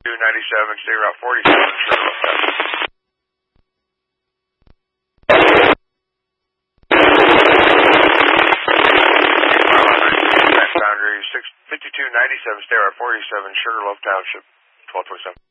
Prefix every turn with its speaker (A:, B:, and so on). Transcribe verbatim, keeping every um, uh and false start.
A: two ninety-seven, State Route forty-seven, Sugarloaf Township. Boundary fifty-two ninety-seven, State Route forty-seven, Sugarloaf Township, twelve twenty-seven.